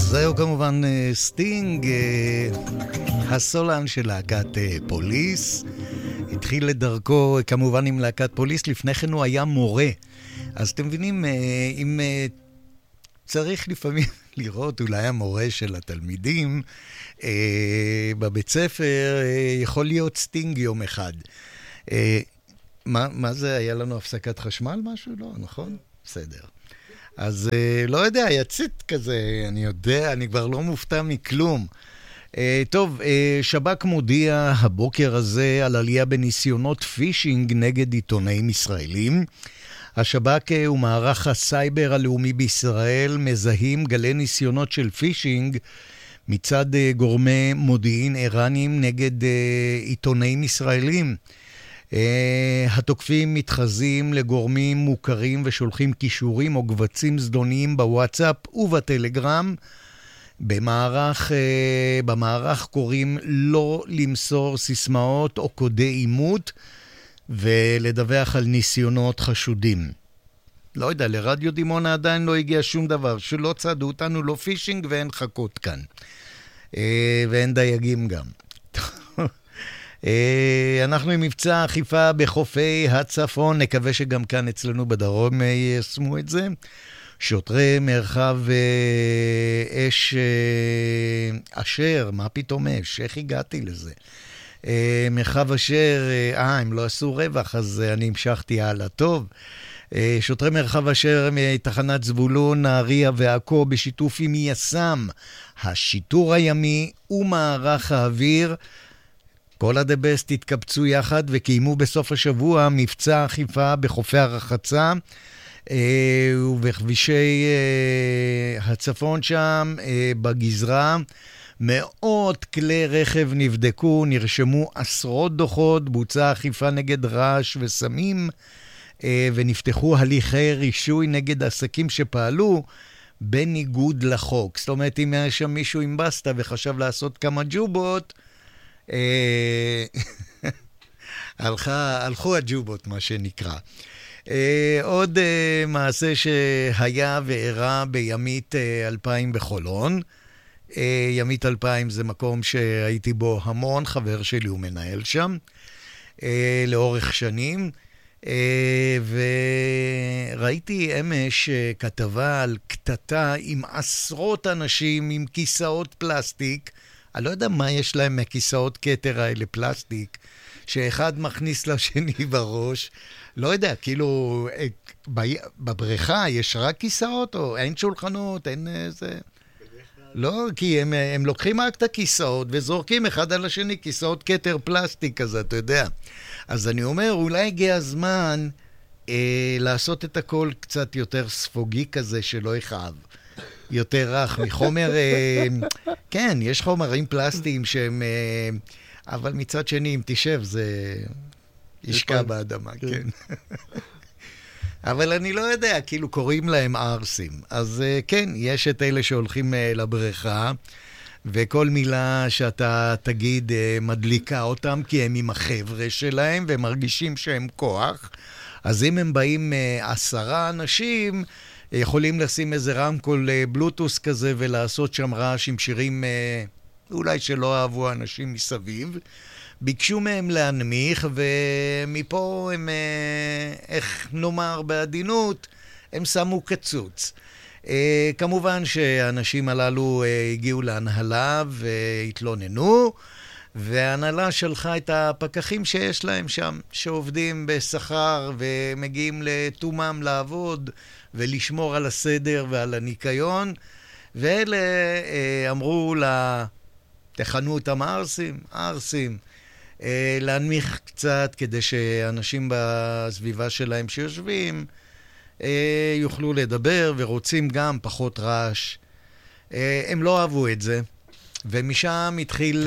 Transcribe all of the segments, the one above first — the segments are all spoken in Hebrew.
זהו כמובן סטינג, הסולן של להקת פוליס. התחיל לדרכו כמובן עם להקת פוליס, לפני כן הוא היה מורה. אז אתם מבינים, אם צריך לפעמים לראות אולי המורה של התלמידים בבית ספר, יכול להיות סטינג יום אחד. מה זה? היה לנו הפסקת חשמל משהו? לא, נכון? בסדר. אז לא יודע, יצית כזה, אני יודע, אני כבר לא מופתע מכלום. טוב, שב"כ מודיע הבוקר הזה על עלייה בניסיונות פישינג נגד עיתונאים ישראלים. השב"כ ומערך הסייבר הלאומי בישראל מזהים גלי ניסיונות של פישינג מצד גורמי מודיעין איראנים נגד עיתונאים ישראלים. התוקפים מתחזים לגורמים מוכרים ושולחים קישורים או קבצים זדוניים בוואטסאפ ובטלגרם. במערך קוראים לא למסור סיסמאות או קודי אימות ולדווח על ניסיונות חשודים. לא יודע, לרדיו דימונה עדיין לא הגיע שום דבר, שלא צעדו אותנו, לא פישינג ואין חכות כאן. ואין דייגים גם. אנחנו עם מבצע אכיפה בחופי הצפון, נקווה שגם כאן אצלנו בדרום יישמו את זה. שוטרי מרחב אש אשר, מה פתאום אש? איך הגעתי לזה? מרחב אשר, הם לא עשו רווח, אז אני המשכתי הלאה. טוב, שוטרי מרחב אשר מתחנת זבולון, נהריה ועכו בשיתוף עם יס"מ, השיטור הימי ומערך האוויר, כל הדבסט התקבצו יחד וקיימו בסוף השבוע מבצע אכיפה בחופי הרחצה ובכבישי הצפון שם בגזרה. מאות כלי רכב נבדקו, נרשמו עשרות דוחות, בוצעה אכיפה נגד רעש וסמים ונפתחו הליכי רישוי נגד עסקים שפעלו בניגוד לחוק. זאת אומרת, אם היה שם מישהו עם בסטה וחשב לעשות כמה ג'ובות, הלכו הג'ובות, מה שנקרא. עוד מעשה שהיה ואירע בימית 2000 בחולון. ימית 2000 זה מקום שהייתי בו המון, חבר שלי הוא מנהל שם לאורך שנים, וראיתי אמש כתבה על קטטה עם עשרות אנשים עם כיסאות פלסטיק. אני לא יודע מה יש להם מהכיסאות כתר האלה פלסטיק, שאחד מכניס לשני בראש. לא יודע, כאילו, בבריכה יש רק כיסאות, או אין שולחנות, אין זה. לא, כי הם לוקחים רק את הכיסאות וזורקים אחד על השני, כיסאות כתר פלסטיק כזה, אתה יודע. אז אני אומר, אולי הגיע הזמן לעשות את הכל קצת יותר ספוגי כזה, שלא יכאב. יותר רך מחומר, כן, יש חומרים פלסטיים שהם, אבל מצד שני, אם תשב, זה ישקע באדמה, כן. אבל אני לא יודע, כאילו קוראים להם ארסים. אז כן, יש את אלה שהולכים לבריכה, וכל מילה שאתה תגיד מדליקה אותם, כי הם עם החבר'ה שלהם, והם מרגישים שהם כוח. אז אם הם באים 10 אנשים, יכולים לשים איזה רמקול בלוטוס כזה, ולעשות שם רעש עם שירים אולי שלא אהבו אנשים מסביב. ביקשו מהם להנמיך, ומפה הם, איך נאמר בעדינות, הם שמו קצוץ. כמובן שהאנשים הללו הגיעו להנהלה והתלוננו, וההנהלה שלחה את הפקחים שיש להם שם, שעובדים בשכר ומגיעים לתומם לעבוד ולשמור על הסדר ועל הניקיון, ואלה אמרו לה, תכנו אותם ארסים, להנמיך קצת כדי שאנשים בסביבה שלהם שיושבים יוכלו לדבר ורוצים גם פחות רעש. הם לא אהבו את זה, ומשם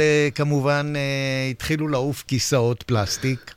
התחילו לעוף כיסאות פלסטיק,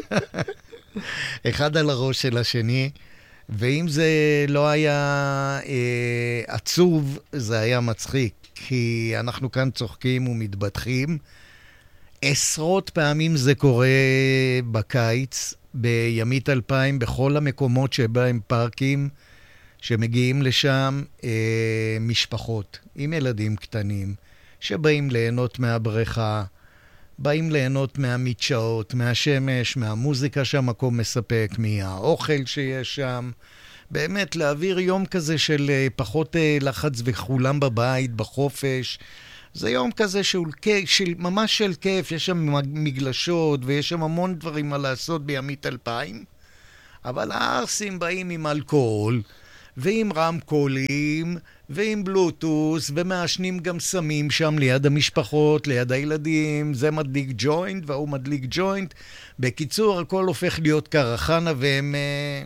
אחד על הראש של השני, ואם זה לא היה עצוב, זה היה מצחיק, כי אנחנו כאן צוחקים ומתבטחים. עשרות פעמים זה קורה בקיץ, בימית 2000, בכל המקומות שבהם פארקים, שמגיעים לשם משפחות עם ילדים קטנים, שבאים ליהנות מהבריכה, באים ליהנות מהמדשאות, מהשמש, מהמוזיקה שהמקום מספק, מהאוכל שיש שם. באמת להעביר יום כזה של פחות לחץ וכולם בבית, בחופש. זה יום כזה ממש של כיף, יש שם מגלשות ויש שם המון דברים מה לעשות בימית 2000. אבל הארסים באים עם אלכוהול ועם רמקולים ועם בלוטוס ומעשנים גם סמים שם ליד המשפחות, ליד הילדים. זה מדליק ג'וינט והוא מדליק ג'וינט. בקיצור, הכל הופך להיות קרחנה והם...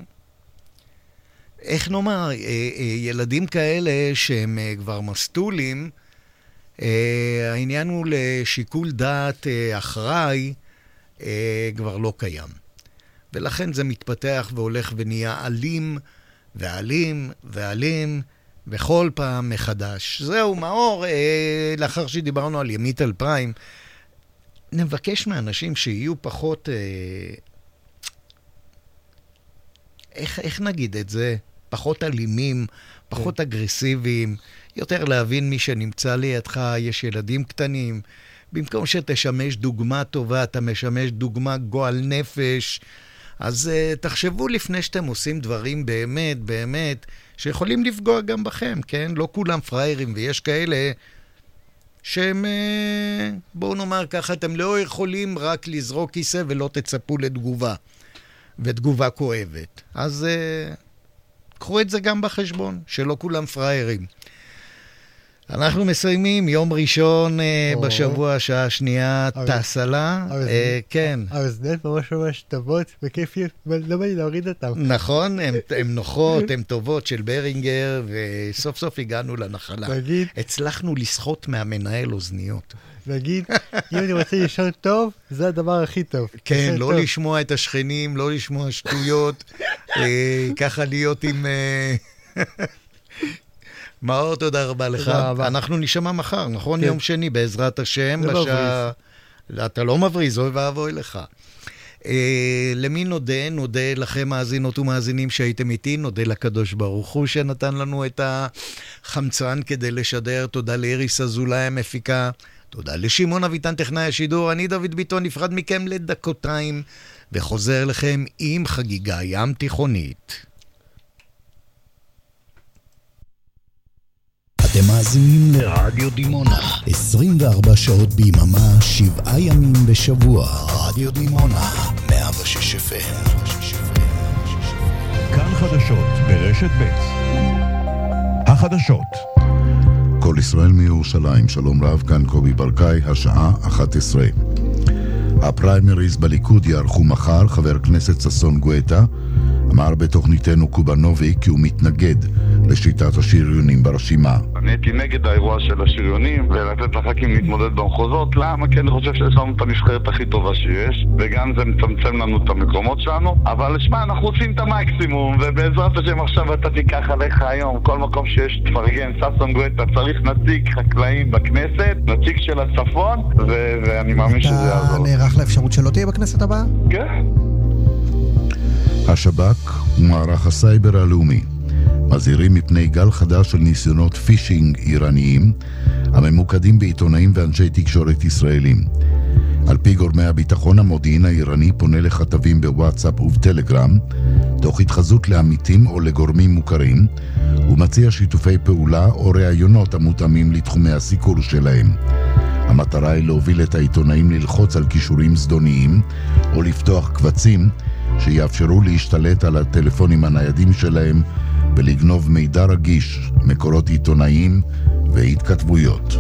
איך נאמר, ילדים כאלה שהם כבר מסטולים, העניין הוא לשיקול דעת אחראי כבר לא קיים. ולכן זה מתפתח והולך ונהיה אלים ואלים ואלים בכל פעם מחדש. זהו, מאור, לאחר שדיברנו על ימית 2000, נבקש מאנשים שיהיו פחות... איך נגיד את זה? פחות אלימים, פחות אגרסיביים, יותר להבין מי שנמצא לידך, יש ילדים קטנים. במקום שתשמש דוגמה טובה, אתה משמש דוגמה גועל נפש. אז תחשבו לפני שאתם עושים דברים באמת, באמת, שיכולים לפגוע גם בכם, כן? לא כולם פריירים, ויש כאלה שהם, בואו נאמר ככה, אתם לא יכולים רק לזרוק כיסא ולא תצפו לתגובה, ותגובה כואבת. אז קחו את זה גם בחשבון, שלא כולם פריירים. אנחנו מסיימים יום ראשון בשבוע, שעה שנייה, תעשלה. כן. האוזניות ממש טובות וכיפיות, לא בא לי להוריד אותם. נכון, הן נוחות, הן טובות של ברינגר, וסוף סוף הגענו לנחלה. הצלחנו לסחוט מהמנהל אוזניות. נגיד, אם אני רוצה לישון טוב, זה הדבר הכי טוב. כן, לא לשמוע את השכנים, לא לשמוע שטויות, ככה להיות עם... מאור, תודה רבה לך. אנחנו נשמע מחר, נכון? יום שני, בעזרת השם. אתה לא מבריז, אוי ואבוי לך. למי נודה? נודה לכם מאזינות ומאזינים שהייתם איתי, נודה לקדוש ברוך הוא שנתן לנו את החמצן כדי לשדר. תודה לאיריס אזולאי המפיקה, תודה לשמעון אביטן טכנאי השידור. אני דוד ביטון נפרד מכם לדקותיים וחוזר לכם עם חגיגה ים תיכונית. אתם מאזינים לרדיו דימונה, 24 שעות ביממה, 7 ימים בשבוע. רדיו דימונה, 106 FM. כאן חדשות ברשת ב'. החדשות. כל ישראל מירושלים, שלום רב, כאן קובי ברקאי, השעה 11. הפריימריז בליכוד יערכו מחר. חבר כנסת ששון גואטה אמר בתוכניתנו קובנובי כי הוא מתנגד לשיטת השריונים ברשימה. אני הייתי נגד האירוע של השריונים ולתת לח"כים להתמודד במחוזות. למה? כי אני חושב שיש לנו את הנבחרת הכי טובה שיש, וגם זה מצמצם לנו את המקומות שלנו. אבל לשמה, אנחנו עושים את המקסימום, ובעזרת השם עכשיו אתה תיקח עליך היום כל מקום שיש תפרגן. ששון גואטה צריך נציג חקלאים בכנסת, נציג של הצפון, ואני מאמין שזה יעזור. אתה נערך לאפשרות שלא תהיה בכנסת הבאה? כן. השב"כ ומערך הסייבר הלאומי מזהירים מפני גל חדש של ניסיונות פישינג איראניים הממוקדים בעיתונאים ואנשי תקשורת ישראלים. על פי גורמי הביטחון, המודיעין האיראני פונה לכתבים בוואטסאפ ובטלגרם תוך התחזות לעמיתים או לגורמים מוכרים, ומציע שיתופי פעולה או ראיונות המותאמים לתחומי הסיקור שלהם. המטרה היא להוביל את העיתונאים ללחוץ על קישורים זדוניים או לפתוח קבצים שיאפשרו להשתלט על הטלפונים הניידים שלהם ולגנוב מידע רגיש, מקורות עיתונאיים והתכתבויות.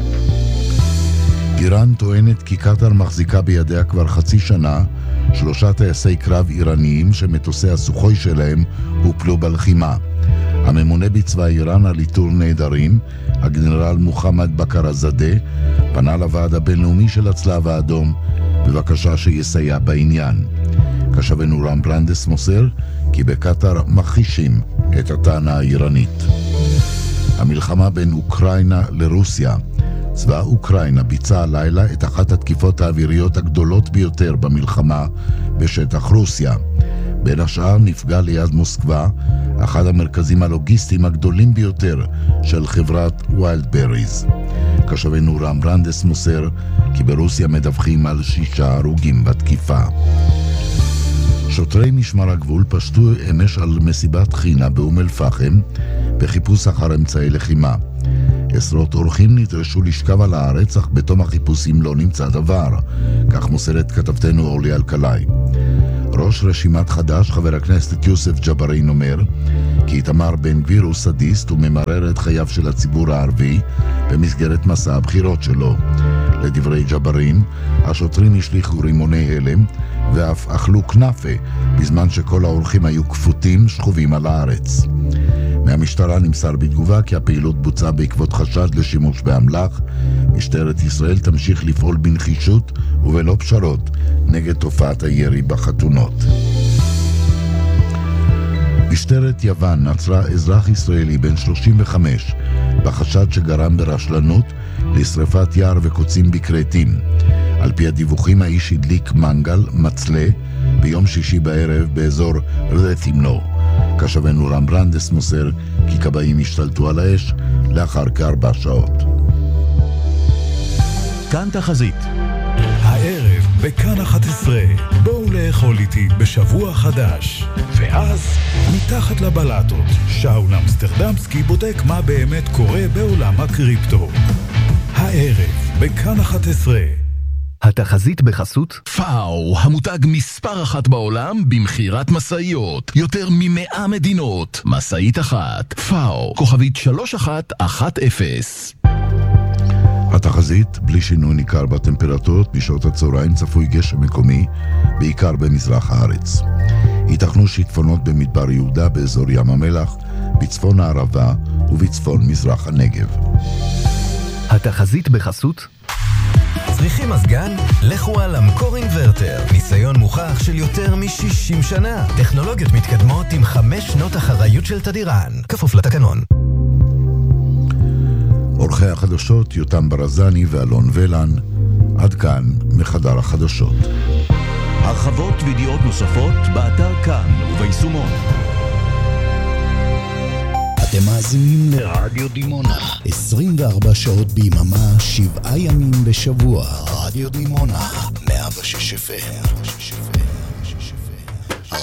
איראן טוענת כי קטר מחזיקה בידיה כבר חצי שנה 3 טייסי קרב איראניים שמטוסי הסוחוי שלהם הופלו בלחימה. הממונה בצבא איראן על איתור נעדרים, הגנרל מוחמד בקר-זאדה, פנה לוועד הבינלאומי של הצלב האדום בבקשה שיסייע בעניין. כשבנו רם ברנדס מוסר כי בקטר מכחישים את הטענה האיראנית. המלחמה בין אוקראינה לרוסיה. צבא אוקראינה ביצע הלילה את אחת התקיפות האוויריות הגדולות ביותר במלחמה בשטח רוסיה. בין השאר נפגע ליד מוסקבה, אחד המרכזים הלוגיסטיים הגדולים ביותר של חברת ויילדבריז. קשבנו רם ברנדס מוסר כי ברוסיה מדווחים על 6 הרוגים בתקיפה. שוטרי משמר הגבול פשטו אמש על מסיבת חינה באום אל-פחם בחיפוש אחר אמצעי לחימה. עשרות אורחים נדרשו לשכב על הארץ, אך בתום החיפושים לא נמצא דבר, כך מוסרת כתבתנו אורלי אלקלעי. ראש רשימת חד"ש, חבר הכנסת יוסף ג'בארין, אומר כי איתמר בן גביר הוא סדיסט וממרר את חייו של הציבור הערבי במסגרת מסע הבחירות שלו. לדברי ג'בארין, השוטרים השליחו רימוני הלם ואף אכלו כנאפה, בזמן שכל האורחים היו כפותים שכובים על הארץ. מהמשטרה נמסר בתגובה כי הפעילות בוצעה בעקבות חשד לשימוש באמל"ח. משטרת ישראל תמשיך לפעול בנחישות ובלא פשרות נגד תופעת הירי בחתונות. משטרת יוון עצרה אזרח ישראלי בן 35 בחשד שגרם ברשלנות לשריפת יער וקוצים בקרטים. על פי הדיווחים, האיש הדליק מנגל מצלה ביום שישי בערב באזור רתימנו. קשבנו רם ברנדס מוסר כי כבאים השתלטו על האש לאחר כ4 שעות. כאן תחזית. הערב בכאן 11, בואו לאכול איתי בשבוע חדש. ואז מתחת לבלטות, שאול אמסטרדמסקי בודק מה באמת קורה בעולם הקריפטו. הערב בכאן 11. התחזית בחסות פאו, המותג מספר 1 בעולם במחירת מסעיות, יותר מ100 מדינות. מסעית אחת, פאו, כוכבית 3110. התחזית, בלי שינוי ניכר בטמפרטורות, בשעות הצהריים צפוי גשם מקומי, בעיקר במזרח הארץ. ייתכנו שיטפונות במדבר יהודה באזור ים המלח, בצפון הערבה ובצפון מזרח הנגב. התחזית בחסות צריכים מזגן? לכו על המקור אינברטר. ניסיון מוכח של יותר מ-60 שנה. טכנולוגיות מתקדמות עם 5 שנות אחריות של תדירן. כפוף לתקנון. אורחי החדשות יותם ברזני ואלון ולן. עד כאן מחדר החדשות. הרחבות וידיעות נוספות באתר כאן וביישומון. אתם מאזינים לרדיו דימונה, 24 שעות ביממה, 7 ימים בשבוע. רדיו דימונה, 106 FM.